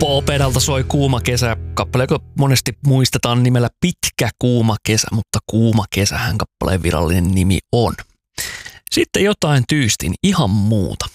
Pooperalta soi Kuuma kesä, kappale, joka monesti muistetaan nimellä Pitkä kuuma kesä, mutta Kuuma kesähän kappaleen virallinen nimi on. Sitten jotain tyystin ihan muuta.